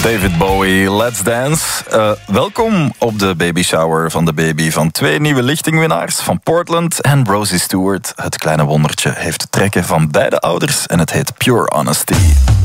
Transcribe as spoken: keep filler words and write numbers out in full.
David Bowie, Let's Dance. Uh, welkom op de baby shower van de baby van twee nieuwe lichtingwinnaars van Portland en Rosie Stewart. Het kleine wondertje heeft de trekken van beide ouders en het heet Pure Honesty.